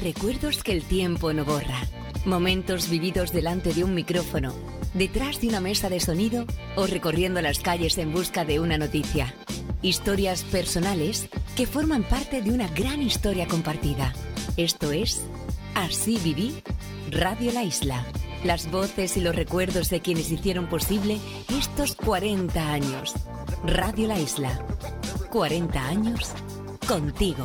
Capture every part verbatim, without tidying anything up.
recuerdos que el tiempo no borra. Momentos vividos delante de un micrófono, detrás de una mesa de sonido o recorriendo las calles en busca de una noticia. Historias personales que forman parte de una gran historia compartida. Esto es Así Viví, Radio La Isla. Las voces y los recuerdos de quienes hicieron posible estos cuarenta años. Radio La Isla. cuarenta años contigo.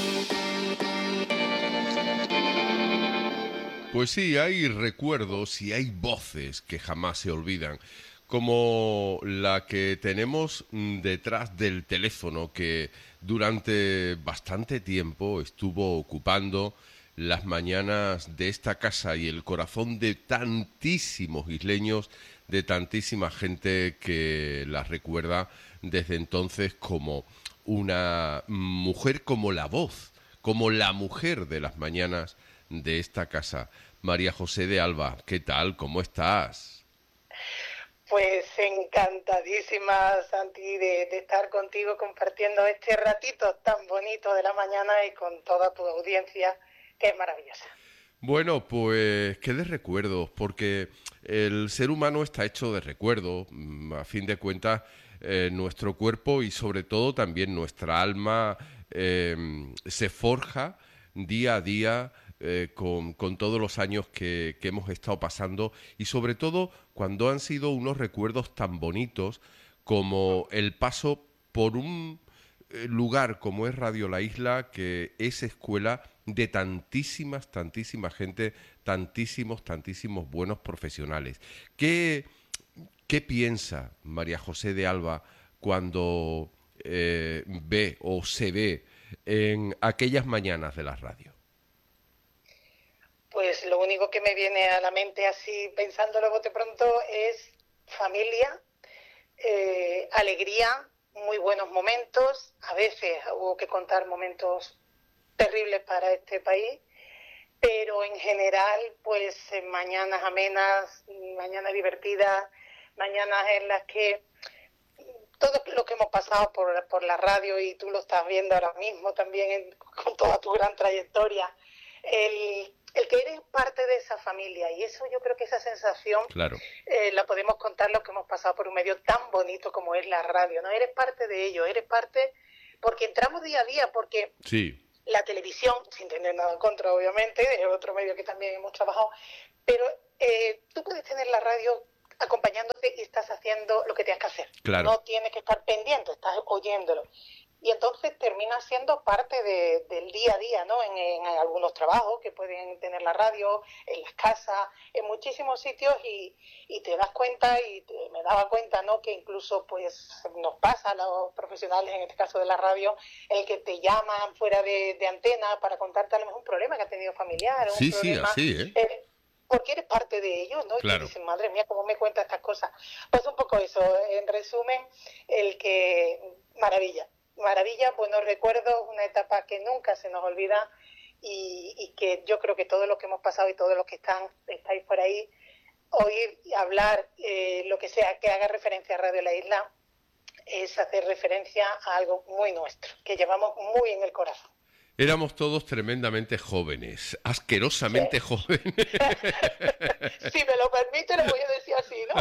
Pues sí, hay recuerdos y hay voces que jamás se olvidan, como la que tenemos detrás del teléfono, que durante bastante tiempo estuvo ocupando las mañanas de esta casa y el corazón de tantísimos isleños, de tantísima gente que la recuerda desde entonces como una mujer, como la voz, como la mujer de las mañanas de esta casa. María José de Alba, ¿qué tal? ¿Cómo estás? Pues encantadísima, Santi, de, de estar contigo compartiendo este ratito tan bonito de la mañana y con toda tu audiencia, que es maravillosa. Bueno, pues qué de recuerdos, porque el ser humano está hecho de recuerdos. A fin de cuentas, eh, nuestro cuerpo y sobre todo también nuestra alma eh, se forja día a día eh, con, con todos los años que, que hemos estado pasando, y sobre todo cuando han sido unos recuerdos tan bonitos como el paso por un eh, lugar como es Radio La Isla, que es escuela de tantísimas, tantísima gente, tantísimos, tantísimos buenos profesionales. ¿Qué, qué piensa María José de Alba cuando eh, ve o se ve en aquellas mañanas de la radio? Pues lo único que me viene a la mente así, pensándolo bote pronto, es familia, eh, alegría, muy buenos momentos. A veces hubo que contar momentos terribles para este país, pero en general, pues mañanas amenas, mañanas divertidas, mañanas en las que todo lo que hemos pasado por, por la radio, y tú lo estás viendo ahora mismo también en, con toda tu gran trayectoria, el, el que eres parte de esa familia, y eso yo creo que esa sensación Claro. eh, la podemos contar los que hemos pasado por un medio tan bonito como es la radio, ¿no? Eres parte de ello, eres parte porque entramos día a día, porque sí. La televisión, sin tener nada en contra, obviamente, es otro medio que también hemos trabajado, pero eh, tú puedes tener la radio acompañándote y estás haciendo lo que tienes que hacer. Claro. No tienes que estar pendiente, estás oyéndolo. Y entonces termina siendo parte de, del día a día, ¿no? En, en algunos trabajos que pueden tener la radio, en las casas, en muchísimos sitios, y, y te das cuenta, y te, me daba cuenta, ¿no? Que incluso pues nos pasa a los profesionales, en este caso de la radio, el que te llaman fuera de, de antena para contarte a lo mejor un problema que ha tenido familiar. Sí, un sí, problema, así, ¿eh? eh porque eres parte de ellos, ¿no? Claro. Y te dicen, madre mía, ¿cómo me cuenta estas cosas? Pues un poco eso, en resumen, el que maravilla. Maravilla, buenos recuerdos, una etapa que nunca se nos olvida, y, y que yo creo que todos los que hemos pasado y todos los que están estáis por ahí, oír y hablar eh, lo que sea que haga referencia a Radio La Isla es hacer referencia a algo muy nuestro, que llevamos muy en el corazón. Éramos todos tremendamente jóvenes, asquerosamente Sí. jóvenes. Si me lo permite, lo voy a decir así, ¿no?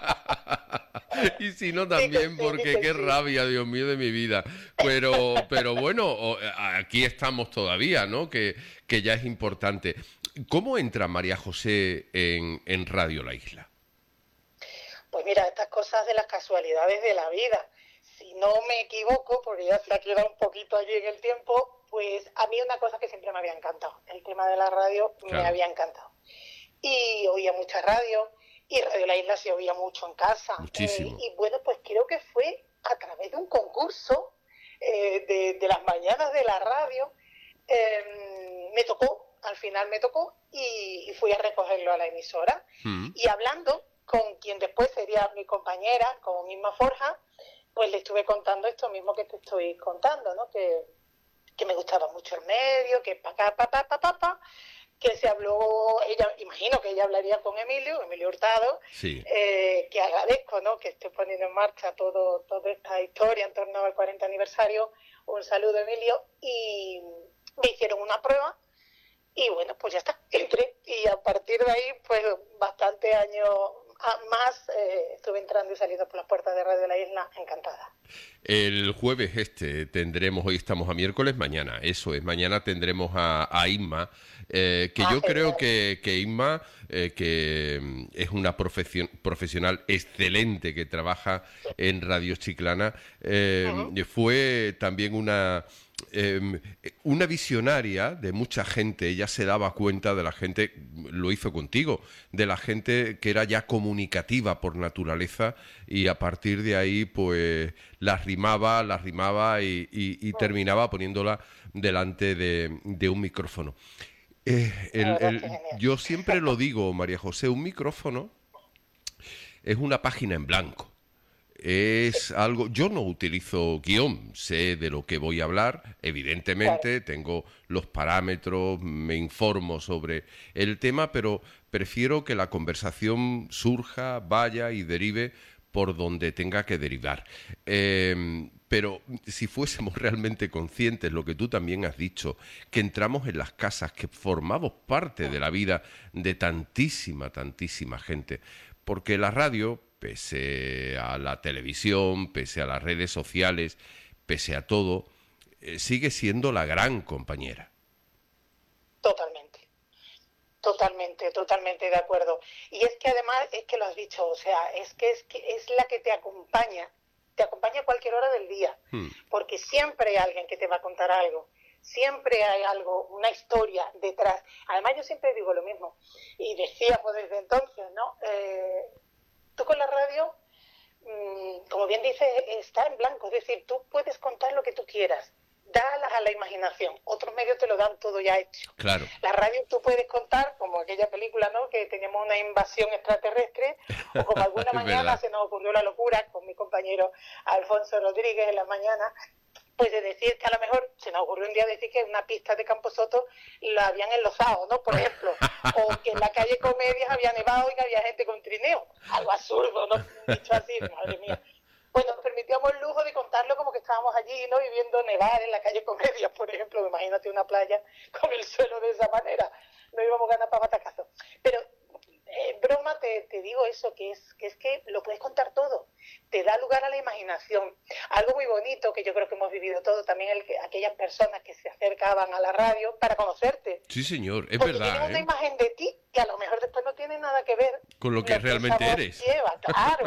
Y si no también, sí, porque sí, qué sí. rabia, Dios mío, de mi vida. Pero, pero bueno, aquí estamos todavía, ¿no? Que, que ya es importante. ¿Cómo entra María José en, en Radio La Isla? Pues mira, estas cosas de las casualidades de la vida. Si no me equivoco, porque ya se ha quedado un poquito allí en el tiempo, pues a mí una cosa que siempre me había encantado, el tema de la radio, Claro. me había encantado. Y oía mucha radio, y Radio La Isla se oía mucho en casa. Muchísimo. Eh, y bueno, pues creo que fue a través de un concurso eh, de, de las mañanas de la radio, eh, me tocó, al final me tocó, y, y fui a recogerlo a la emisora. Mm. Y hablando con quien después sería mi compañera, con Isma Forja, pues le estuve contando esto mismo que te estoy contando, ¿no? Que, que me gustaba mucho el medio, que pa, pa, pa, pa, pa, pa, pa, que se habló, ella, imagino que ella hablaría con Emilio, Emilio Hurtado, Sí. eh, que agradezco, ¿no? Que esté poniendo en marcha todo, toda esta historia en torno al cuarenta aniversario. Un saludo, Emilio. Y me hicieron una prueba Y bueno, pues ya está, entré. Y a partir de ahí, pues bastante años más, eh, estuve entrando y saliendo por las puertas de Radio de la Isla, encantada. El jueves este tendremos, hoy estamos a miércoles, mañana, eso es, mañana tendremos a, a Inma, eh, que ah, yo genial. creo que, que Inma, eh, que es una profesion, profesional excelente que trabaja en Radio Chiclana, eh, uh-huh. fue también una... Eh, una visionaria de mucha gente. Ella se daba cuenta de la gente, lo hizo contigo, de la gente que era ya comunicativa por naturaleza, y a partir de ahí pues la rimaba, la rimaba y, y, y terminaba poniéndola delante de, de un micrófono. Eh, el, el, yo siempre lo digo, María José, un micrófono es una página en blanco. Es algo, yo no utilizo guión, sé de lo que voy a hablar, evidentemente tengo los parámetros, me informo sobre el tema, pero prefiero que la conversación surja, vaya y derive por donde tenga que derivar. Eh, pero si fuésemos realmente conscientes, lo que tú también has dicho, que entramos en las casas, que formamos parte de la vida de tantísima, tantísima gente, porque la radio, pese a la televisión, pese a las redes sociales, pese a todo, eh, sigue siendo la gran compañera. Totalmente, totalmente, totalmente de acuerdo. Y es que además, es que lo has dicho, o sea, es que es, que es la que te acompaña, te acompaña a cualquier hora del día, hmm. porque siempre hay alguien que te va a contar algo. Siempre hay algo, una historia detrás. Además, yo siempre digo lo mismo, y decía pues desde entonces, ¿no? Eh, tú con la radio, mmm, como bien dices, está en blanco, es decir, tú puedes contar lo que tú quieras, dalas a la imaginación, otros medios te lo dan todo ya hecho. Claro. La radio tú puedes contar, como aquella película, ¿no?, que teníamos una invasión extraterrestre, o como alguna mañana se nos ocurrió la locura con mi compañero Alfonso Rodríguez en la mañana, pues de decir que a lo mejor se nos ocurrió un día decir que una pista de Camposoto la habían enlosado, ¿no?, por ejemplo, o que en la calle Comedias había nevado y que había gente con trineo, algo absurdo, ¿no?, dicho así, madre mía. Pues nos permitíamos el lujo de contarlo como que estábamos allí, ¿no?, viviendo nevar en la calle Comedias, por ejemplo. Imagínate una playa con el suelo de esa manera, no íbamos a ganar para batacazos. Pero en broma te, te digo eso, que es, que es que lo puedes contar todo, te da lugar a la imaginación. Algo muy bonito que yo creo que hemos vivido todos, también el que, aquellas personas que se acercaban a la radio para conocerte. Sí, señor, es porque verdad. Tienen ¿eh? una imagen de ti que a lo mejor después no tiene nada que ver con lo que lo realmente que eres. Lleva. Claro,